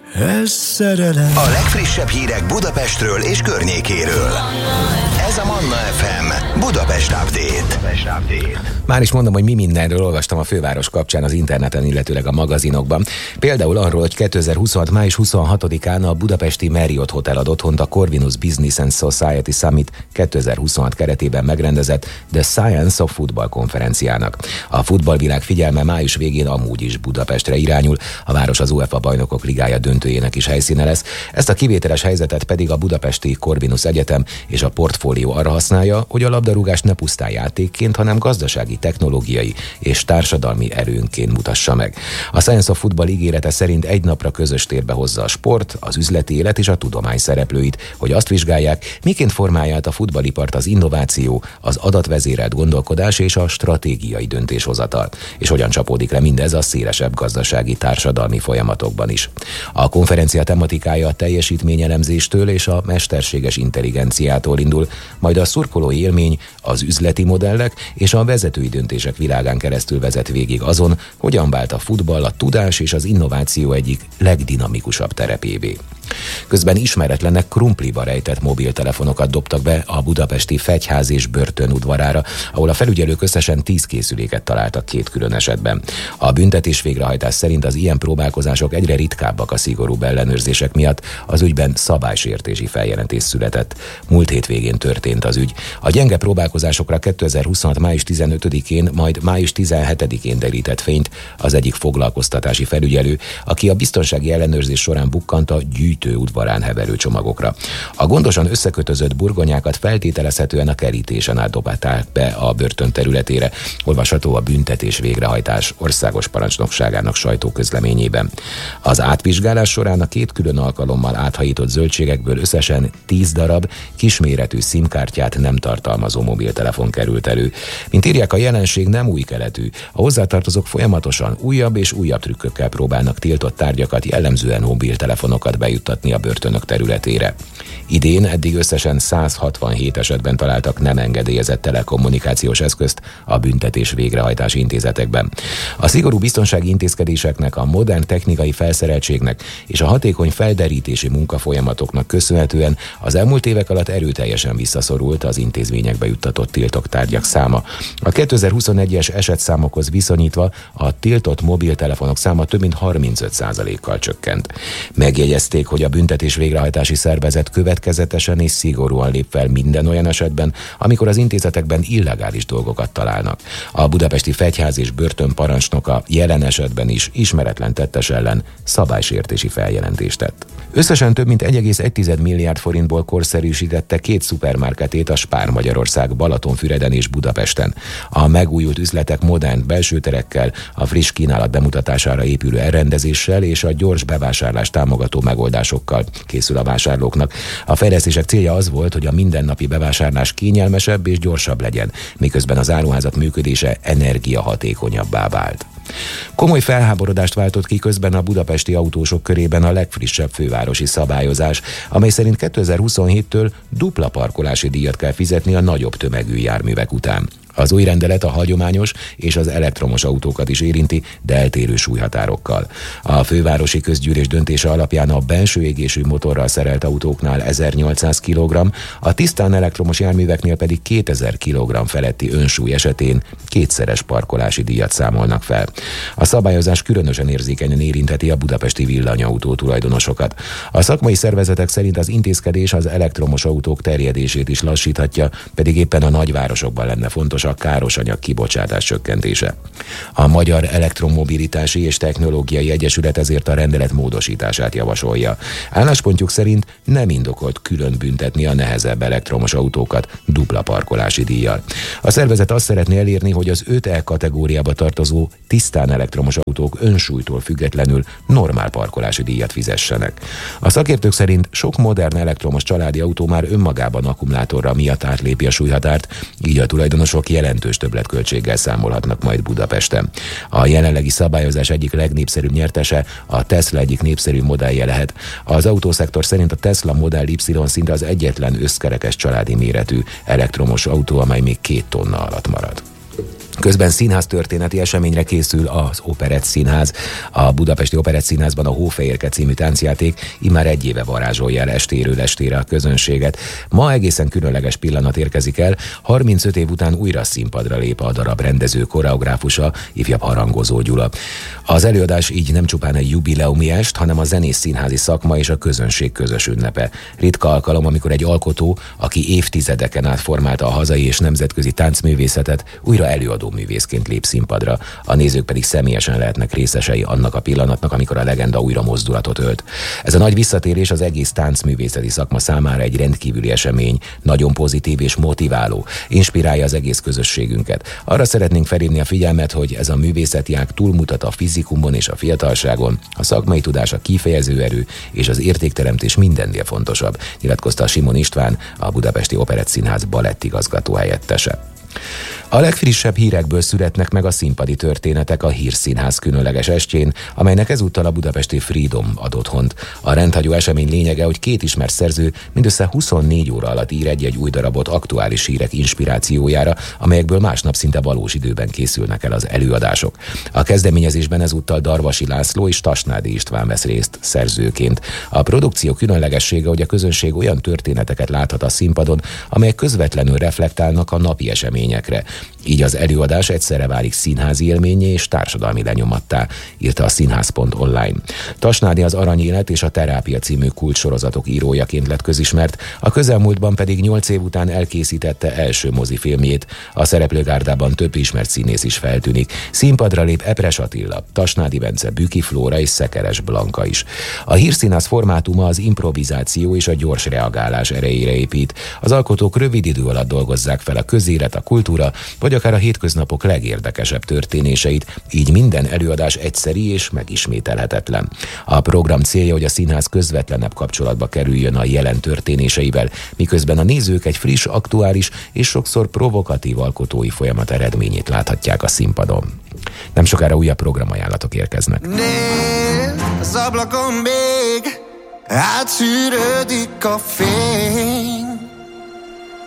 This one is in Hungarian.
Ez szerelem. A legfrissebb hírek Budapestről és környékéről. Ez a Manna FM Budapest Update. Már is mondom, hogy mi mindenről olvastam a főváros kapcsán az interneten, illetőleg a magazinokban. Például arról, hogy 2026. május 26-án a budapesti Marriott Hotel ad otthont a Corvinus Business and Society Summit 2026 keretében megrendezett The Science of Football konferenciának. A futballvilág figyelme május végén amúgy is Budapestre irányul, a város az UEFA Bajnokok Ligája döntőjének is helyszíne lesz. Ezt a kivételes helyzetet pedig a budapesti Corvinus Egyetem és a portfólió arra használja, hogy a labdarúgást ne pusztán játékként, hanem gazdasági, technológiai és társadalmi erőnként mutassa meg. A Science of Football ígérete szerint egy napra közös térbe hozza a sport, az üzleti élet és a tudomány szereplőit, hogy azt vizsgálják, miként formálja át a futballipart az innováció, az adatvezérelt gondolkodás és a stratégiai döntéshozatal, és hogyan csapódik le mindez a szélesebb gazdasági társadalmi folyamatokban is. A konferencia tematikája a teljesítményelemzéstől és a mesterséges intelligenciától indul, majd a szurkolói élmény, az üzleti modellek és a vezetői döntések világán keresztül vezet végig azon, hogyan vált a futball a tudás és az innováció egyik legdinamikusabb terepévé. Közben ismeretlenek krumpliba rejtett mobiltelefonokat dobtak be a budapesti Fegyház és Börtön udvarára, ahol a felügyelők összesen 10 készüléket találtak 2 külön esetben. A büntetés végrehajtás szerint az ilyen próbálkozások egyre ritkábbak a szigorúbb ellenőrzések miatt, az ügyben szabálysértési feljelentés született. Múlt hétvégén történt az ügy. A gyenge próbálkozásokra 2026. május 15-én, majd május 17-én derített fényt az egyik foglalkoztatási felügyelő, aki a biztonsági ellenőrzés során bukkant a gyűjtő udvarán heverő csomagokra. A gondosan összekötözött burgonyákat feltételezhetően a kerítésen át dobálták be a börtön területére, olvasható a büntetés végrehajtás országos parancsnokságának sajtóközleményében. Az átvizsgálás során a 2 külön alkalommal áthajított zöldségekből összesen 10 darab kisméretű SIM-kártyát nem tartalmazó mobiltelefon került elő. Mint írják, a jelenség nem új keletű. A hozzátartozók folyamatosan újabb és újabb trükkökkel próbálnak tiltott tárgyakat, jellemzően mobiltelefonokat bejuttatni a börtönök területére. Idén eddig összesen 167 esetben találtak nem engedélyezett telekommunikációs eszközt a büntetés végrehajtási intézetekben. A szigorú biztonsági intézkedéseknek, a modern technikai felszereltségnek és a hatékony felderítési munkafolyamatoknak köszönhetően az elmúlt évek alatt erőteljesen visszaszorult az intézményekbe juttatott tiltott tárgyak száma. A 2021-es esetszámokhoz viszonyítva a tiltott mobiltelefonok száma több mint 35%-kal csökkent. Megjegyezték, hogy a büntetés végrehajtási szervezet következetesen és szigorúan lép fel minden olyan esetben, amikor az intézetekben illegális dolgokat találnak. A budapesti Fegyház és Börtön parancsnoka jelen esetben is ismeretlen tettes ellen szabálysértési feljelentést tett. Összesen több mint 1,1 milliárd forintból korszerűsítette 2 szupermarketét a Spár Magyarország Balatonfüreden és Budapesten. A megújult üzletek modern belsőterekkel, a friss kínálat bemutatására épülő elrendezéssel és a gyors bevásárlást támogató megoldásokkal készül a vásárlóknak. A fejlesztések célja az volt, hogy a mindennapi bevásárlás kényelmesebb és gyorsabb legyen, miközben az áruházak működése energiahatékonyabbá vált. Komoly felháborodást váltott ki közben a budapesti autósok körében a legfrissebb fővárosi szabályozás, amely szerint 2027-től dupla parkolási díjat kell fizetni a nagyobb tömegű járművek után. Az új rendelet a hagyományos és az elektromos autókat is érinti, de eltérő súlyhatárokkal. A fővárosi közgyűlés döntése alapján a belső égésű motorral szerelt autóknál 1800 kg, a tisztán elektromos járműveknél pedig 2000 kg feletti önsúly esetén 2-szeres parkolási díjat számolnak fel. A szabályozás különösen érzékenyen érintheti a budapesti villanyautó tulajdonosokat. A szakmai szervezetek szerint az intézkedés az elektromos autók terjedését is lassíthatja, pedig éppen a nagyvárosokban lenne fontos a károsanyag kibocsátás csökkentése. A Magyar Elektromobilitási és Technológiai Egyesület ezért a rendelet módosítását javasolja. Álláspontjuk szerint nem indokolt külön büntetni a nehezebb elektromos autókat dupla parkolási díjjal. A szervezet azt szeretné elérni, hogy az 5E kategóriába tartozó tisztán elektromos autók önsúlytól függetlenül normál parkolási díjat fizessenek. A szakértők szerint sok modern elektromos családi autó már önmagában akkumulátorra miatt átlépi a súlyhatárt, így a tulajdonosok jelentős többletköltséggel számolhatnak majd Budapesten. A jelenlegi szabályozás egyik legnépszerűbb nyertese a Tesla egyik népszerű modellje lehet. Az autószektor szerint a Tesla Model Y szinte az egyetlen összkerekes családi méretű elektromos autó, amely még 2 tonna alatt marad. Közben színháztörténeti eseményre készül az Operett Színház. A Budapesti Operett Színházban a Hófehérke című táncjáték immár egy éve varázsolja el estéről estére a közönséget. Ma egészen különleges pillanat érkezik el, 35 év után újra színpadra lép a darab rendező, koreográfusa, ifjabb Harangozó Gyula. Az előadás így nem csupán egy jubileumi est, hanem a zenész színházi szakma és a közönség közös ünnepe. Ritka alkalom, amikor egy alkotó, aki évtizedeken át formálta a hazai és nemzetközi táncművészetet, újra előadó művészként lép színpadra. A nézők pedig személyesen lehetnek részesei annak a pillanatnak, amikor a legenda újra mozdulatot ölt. Ez a nagy visszatérés az egész táncművészeti szakma számára egy rendkívüli esemény, nagyon pozitív és motiváló, inspirálja az egész közösségünket. Arra szeretnénk felhívni a figyelmet, hogy ez a művészeti ág túlmutat a fizikumon és a fiatalságon, a szakmai tudás, a kifejező erő és az értékteremtés mindennél fontosabb, nyilatkozta Simon István, a Budapesti Operett Színház balettigazgató helyettese. A legfrissebb hírekből születnek meg a színpadi történetek a Hírszínház különleges estjén, amelynek ezúttal a budapesti Freedom ad otthont. A rendhagyó esemény lényege, hogy két ismert szerző mindössze 24 óra alatt ír egy-egy új darabot aktuális hírek inspirációjára, amelyekből másnap szinte valós időben készülnek el az előadások. A kezdeményezésben ezúttal Darvasi László és Tasnádi István vesz részt szerzőként. A produkció különlegessége, hogy a közönség olyan történeteket láthat a színpadon, amelyek közvetlenül reflektálnak a napi eseményekre. Így az előadás egyszerre válik színházi élményé és társadalmi lenyomattá, írta a színház.online. Tasnádi az Aranyélet és a Terápia című kulcssorozatok írójaként lett közismert, a közelmúltban pedig 8 év után elkészítette első mozifilmjét. A szereplőgárdában több ismert színész is feltűnik. Színpadra lép Epres Attila, Tasnádi Bence, Büki Flóra és Szekeres Blanka is. A Hírszínház formátuma az improvizáció és a gyors reagálás erejére épít. Az alkotók rövid idő alatt dolgozzák fel a közélet, a kultúra, vagy akár a hétköznapok legérdekesebb történéseit, így minden előadás egyszeri és megismételhetetlen. A program célja, hogy a színház közvetlenebb kapcsolatba kerüljön a jelen történéseivel, miközben a nézők egy friss, aktuális és sokszor provokatív alkotói folyamat eredményét láthatják a színpadon. Nem sokára újabb programajánlatok érkeznek. Nézd, az ablakon még átszűrődik a fény,